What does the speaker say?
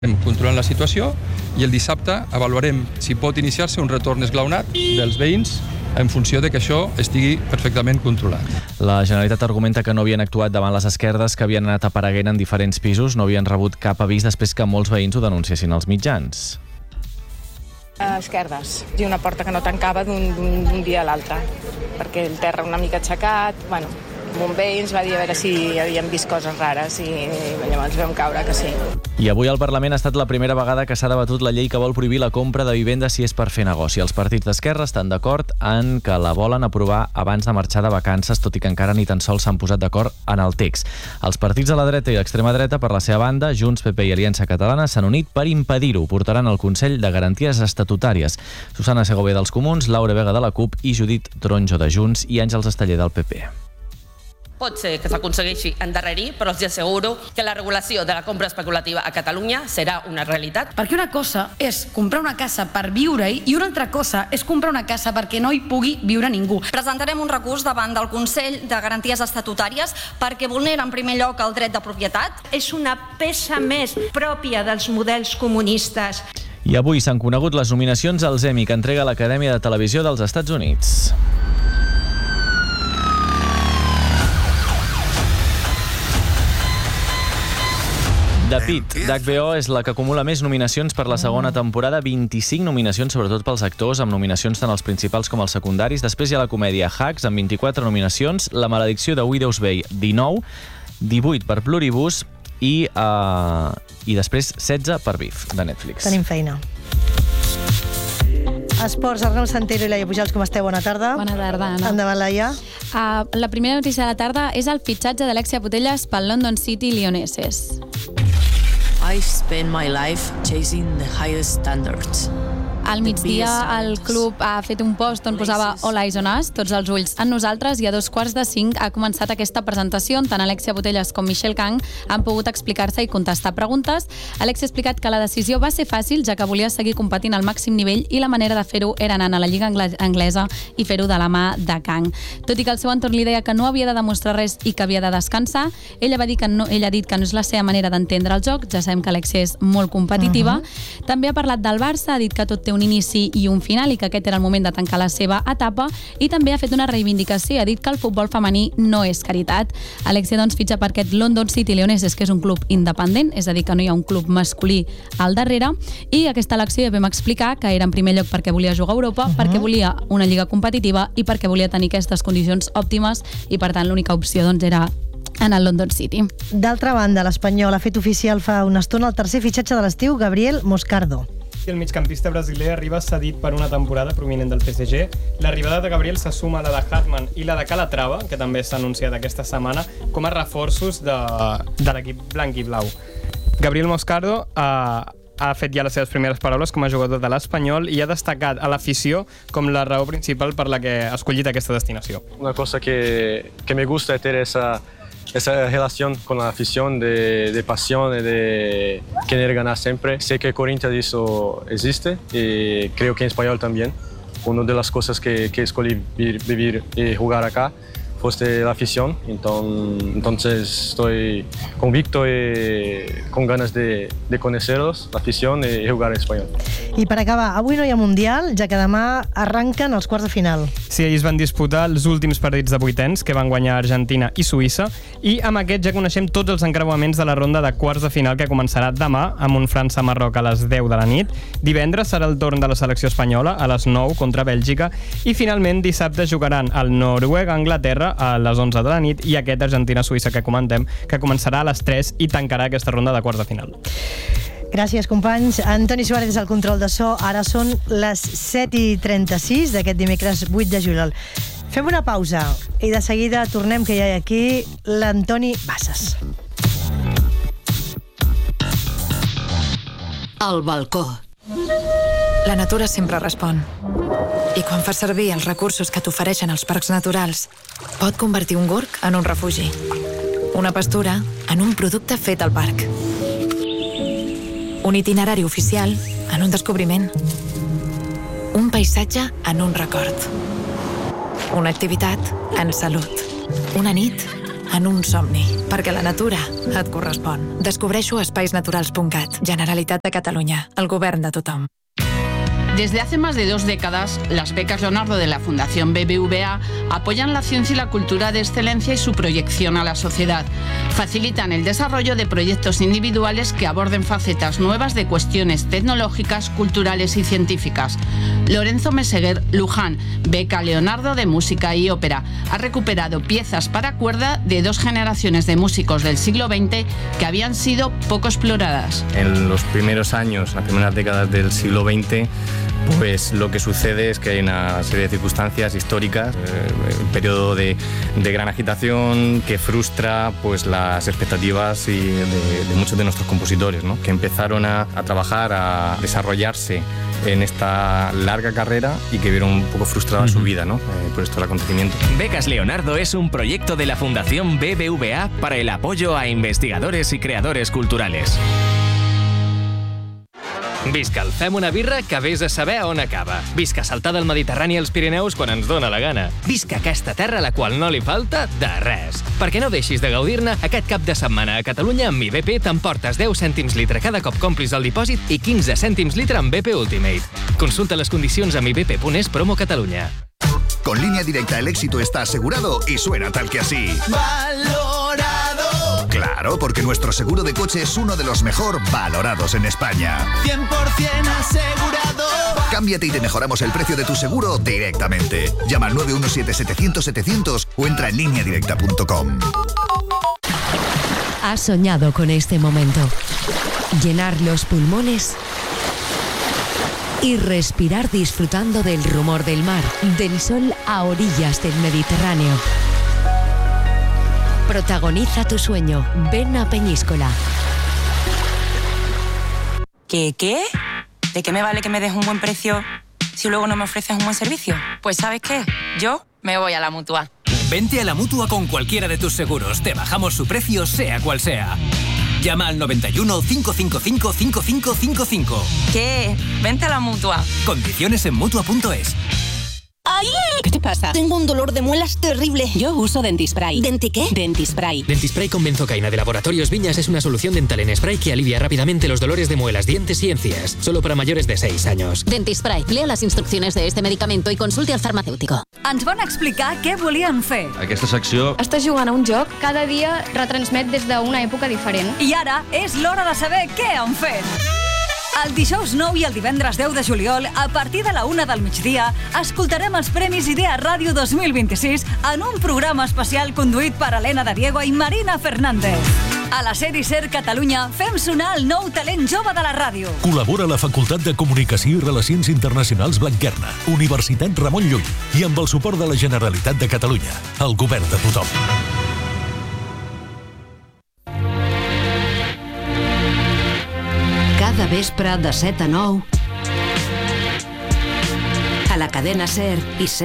controlant la situació i el dissabte avaluarem si pot iniciar-se un retorn esglaonat dels veïns en funció de que això estigui perfectament controlat. La Generalitat argumenta que no havien actuat davant les esquerdes que havien anat apareguent en diferents pisos, no havien rebut cap avís després que molts veïns ho denunciessin als mitjans. Esquerdes, i una porta que no tancava d'un dia a l'altre, perquè el terra una mica aixecat, un veí ens va dir a veure si havien vist coses rares i llavors vam caure que sí. I avui al Parlament ha estat la primera vegada que s'ha debatut la llei que vol prohibir la compra de vivendes si és per fer negoci. Els partits d'esquerra estan d'acord en que la volen aprovar abans de marxar de vacances, tot i que encara ni tan sols s'han posat d'acord en el text. Els partits de la dreta i l'extrema dreta, per la seva banda, Junts, PP i Aliança Catalana, s'han unit per impedir-ho. Portaran al Consell de Garanties Estatutàries. Susana Segovia dels Comuns, Laura Vega de la CUP i Judit Tronjo de Junts i Àngels Esteller del PP. Pot ser que s'aconsegueixi endarrerir, però els asseguro que la regulació de la compra especulativa a Catalunya serà una realitat. Perquè una cosa és comprar una casa per viure-hi i una altra cosa és comprar una casa perquè no hi pugui viure ningú. Presentarem un recurs davant del Consell de Garanties Estatutàries perquè vulnera en primer lloc el dret de propietat. És una peça més pròpia dels models comunistes. I avui s'han conegut les nominacions als Emmy que entrega l'Acadèmia de Televisió dels Estats Units. The Pitt, d'HBO, és la que acumula més nominacions per la segona temporada, 25 nominacions, sobretot pels actors, amb nominacions tant als principals com als secundaris. Després hi ha la comèdia Hacks, amb 24 nominacions, La maledicció de Widow's Bay, 19, 18 per Pluribus i després 16 per Beef, de Netflix. Tenim feina. Esports, Arnau Santero i Laia Pujals, com esteu? Bona tarda. Bona tarda, Anna. Endavant, Laia. La primera notícia de la tarda és el fitxatge d'Alexia Putellas pel London City Lionesses. I spend my life chasing the highest standards. Al migdia, el club ha fet un post on posava All Eyes on Us, tots els ulls en nosaltres, i a 4:45 ha començat aquesta presentació on tant Alexia Putellas com Michelle Kang han pogut explicar-se i contestar preguntes. Alexia ha explicat que la decisió va ser fàcil, ja que volia seguir competint al màxim nivell i la manera de fer-ho era anant a la Lliga Anglesa i fer-ho de la mà de Kang. Tot i que el seu entorn li deia que no havia de demostrar res i que havia de descansar, ella ha dit que no és la seva manera d'entendre el joc. Ja sabem que Alexia és molt competitiva. També ha parlat del Barça, ha dit que tot té un inici i un final i que aquest era el moment de tancar la seva etapa, i també ha fet una reivindicació i ha dit que el futbol femení no és caritat. Alexia fitxa per aquest London City Lionesses, que és un club independent, és a dir, que no hi ha un club masculí al darrere, i aquesta elecció ja vam explicar que era en primer lloc perquè volia jugar a Europa, perquè volia una lliga competitiva i perquè volia tenir aquestes condicions òptimes, i per tant l'única opció era en el London City. D'altra banda, l'Espanyol ha fet oficial fa una estona el tercer fitxatge de l'estiu, Gabriel Moscardo. El migcampista brasiler arriba cedit per una temporada provinent del PSG. L'arribada de Gabriel se suma a la de Hartmann i la de Calatrava, que també s'ha anunciat aquesta setmana, com a reforços de l'equip blanc i blau. Gabriel Moscardo ha fet ja les seves primeres paraules com a jugador de l'Espanyol i ha destacat a l'afició com la raó principal per la que ha escollit aquesta destinació. Una cosa que me gusta es tener esa relación con la afición de pasión y de querer ganar siempre. Sé que Corinthians eso existe y creo que en Español también. Una de las cosas que escogí vivir y jugar acá fue la afición, entonces estoy convicto y con ganas de conocerlos, la afición y jugar en español. I per acabar, avui no hi ha Mundial, ja que demà arranquen els quarts de final. Sí, ahir es van disputar els últims partits de vuitens, que van guanyar Argentina i Suïssa, i amb aquest ja coneixem tots els encreuaments de la ronda de quarts de final que començarà demà amb un França-Marroc a les 10 de la nit. Divendres serà el torn de la selecció espanyola a les 9 contra Bèlgica, i finalment dissabte jugaran el Noruega-Anglaterra a les 11 de la nit i aquest Argentina-Suïssa que comentem, que començarà a les 3 i tancarà aquesta ronda de quarts de final. Gràcies, companys. Antoni Suárez és el control de so. Ara són les 7:36 d'aquest dimecres 8 de juliol. Fem una pausa i de seguida tornem, que ja hi ha aquí l'Antoni Bassas. El balcó. La natura sempre respon. I quan fas servir els recursos que t'ofereixen els parcs naturals, pot convertir un gorg en un refugi, una pastura en un producte fet al parc, un itinerari oficial en un descobriment, un paisatge en un record, una activitat en salut, una nit en un somni, perquè la natura et correspon. Descobreixo a espaisnaturals.cat. Generalitat de Catalunya, el govern de tothom. Desde hace más de 2 décadas, las becas Leonardo de la Fundación BBVA apoyan la ciencia y la cultura de excelencia y su proyección a la sociedad. Facilitan el desarrollo de proyectos individuales que aborden facetas nuevas de cuestiones tecnológicas, culturales y científicas. Lorenzo Meseguer Luján, beca Leonardo de Música y Ópera, ha recuperado piezas para cuerda de 2 generaciones de músicos del siglo XX que habían sido poco exploradas. En los primeros años, las primeras décadas del siglo XX, pues lo que sucede es que hay una serie de circunstancias históricas, un periodo de gran agitación que frustra pues las expectativas de muchos de nuestros compositores, ¿no? Que empezaron a trabajar, a desarrollarse en esta larga carrera y que vieron un poco frustrada su vida, ¿no? Por estos acontecimientos. Becas Leonardo es un proyecto de la Fundación BBVA para el apoyo a investigadores y creadores culturales. Visca, fem una birra que vés a saber on acaba. Visca, saltar del Mediterrani als Pirineus quan ens dóna la gana. Visca aquesta terra a la qual no li falta de res. Perquè no deixis de gaudir-ne, aquest cap de setmana a Catalunya amb Mi BP t'emportes 10 cèntims litre cada cop complis el dipòsit i 15 cèntims litre amb BP Ultimate. Consulta les condicions a mibp.es promo Catalunya. Con Línea Directa el éxito está asegurado y suena tal que así. ¡Valorado! Claro, porque nuestro seguro de coche es uno de los mejor valorados en España. 100% asegurado. Cámbiate y te mejoramos el precio de tu seguro directamente. Llama al 917-700-700 o entra en lineadirecta.com. ¿Has soñado con este momento? Llenar los pulmones y respirar disfrutando del rumor del mar, del sol a orillas del Mediterráneo. Protagoniza tu sueño. Ven a Peñíscola. ¿Qué? ¿De qué me vale que me des un buen precio si luego no me ofreces un buen servicio? Pues ¿sabes qué? Yo me voy a la Mutua. Vente a la Mutua con cualquiera de tus seguros. Te bajamos su precio, sea cual sea. Llama al 91 555 5555. ¿Qué? Vente a la Mutua. Condiciones en Mutua.es. ¡Ay! ¿Qué te pasa? Tengo un dolor de muelas terrible. Yo uso Dentispray. ¿Denti qué? Dentispray. Dentispray con benzocaína de Laboratorios Viñas es una solución dental en spray que alivia rápidamente los dolores de muelas, dientes y encías. Solo para mayores de 6 años. Dentispray. Lea las instrucciones de este medicamento y consulte al farmacéutico. Ens van explicar què volien fer. Aquesta secció... Estàs jugant a un joc, cada dia retransmet des d'una època diferent. I ara és l'hora de saber què han fet. El dijous 9 i el divendres 10 de juliol, a partir de la 1 del migdia, escoltarem els Premis Idea Ràdio 2026 en un programa especial conduït per Helena de Diego i Marina Fernández. A la sèrie SER Catalunya fem sonar el nou talent jove de la ràdio. Col·labora la Facultat de Comunicació i Relacions Internacionals Blanquerna, Universitat Ramon Llull i amb el suport de la Generalitat de Catalunya, el govern de tothom. Cada vespre de 7 a 9 a la cadena SER i SER